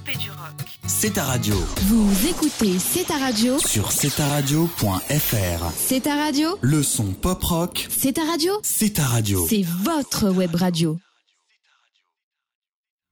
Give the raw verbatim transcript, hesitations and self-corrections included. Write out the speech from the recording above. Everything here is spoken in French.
Harpe du rock. C'est ta radio. Vous écoutez C'est ta radio sur c'est ta radio point f r. C'est ta radio. Le son pop rock. C'est ta radio. C'est ta radio. C'est votre web radio.